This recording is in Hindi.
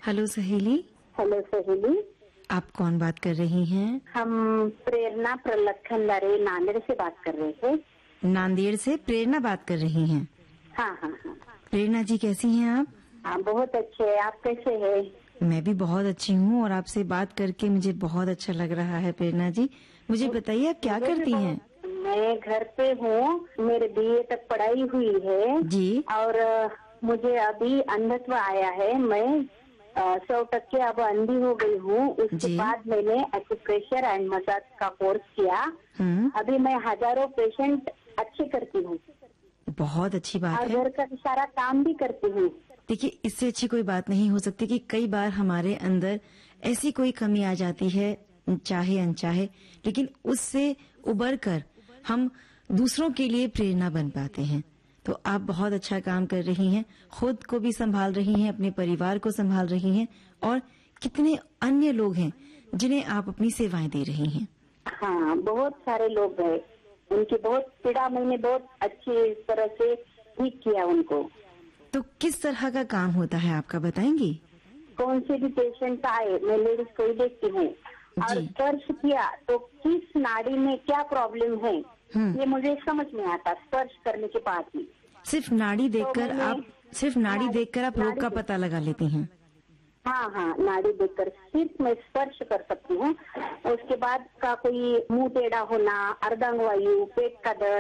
हेलो सहेली। हेलो सहेली। आप कौन बात कर रही हैं? हम प्रेरणा प्रलखनदारे नांदेड़ से बात कर रहे थे। नांदेड़ से प्रेरणा बात कर रही हैं? हाँ हाँ हाँ। प्रेरणा जी कैसी हैं आप? हाँ बहुत अच्छे। आप कैसे हैं? मैं भी बहुत अच्छी हूँ और आपसे बात करके मुझे बहुत अच्छा लग रहा है। प्रेरणा जी मुझे बताइए आप क्या करती हैं? मैं घर पे हूँ। मेरे बीए तक पढ़ाई हुई है जी। और मुझे अभी अंधत्व आया है। मैं 100% अब अंधी हो गई हूँ। उसके बाद मैंने एक्यूप्रेशर एंड मसाज का कोर्स किया। अभी मैं हजारों पेशेंट अच्छे करती हूँ। बहुत अच्छी बात और है। घर का सारा काम भी करती हूँ। देखिए इससे अच्छी कोई बात नहीं हो सकती कि कई बार हमारे अंदर ऐसी कोई कमी आ जाती है, चाहे अनचाहे, लेकिन उससे उबर कर हम दूसरों के लिए प्रेरणा बन पाते हैं। तो आप बहुत अच्छा काम कर रही हैं, खुद को भी संभाल रही हैं, अपने परिवार को संभाल रही हैं और कितने अन्य लोग हैं जिन्हें आप अपनी सेवाएं दे रही हैं। हाँ बहुत सारे लोग हैं। उनकी बहुत पीड़ा मैंने बहुत अच्छी तरह से ठीक किया उनको। तो किस तरह का काम होता है आपका बताएंगी? कौन से भी पेशेंट आए मैं लेडीज को ही देखती हूँ और स्पर्श किया तो किस नाड़ी में क्या प्रॉब्लम है ये मुझे समझ में आता स्पर्श करने के बाद ही। सिर्फ नाड़ी देखकर आप रोग का पता लगा लेती हैं? हाँ हाँ नाड़ी देखकर सिर्फ मैं स्पर्श कर सकती हूँ। उसके बाद का कोई मुंह टेढ़ा होना, अर्धांग वायु, पेट का दर्द,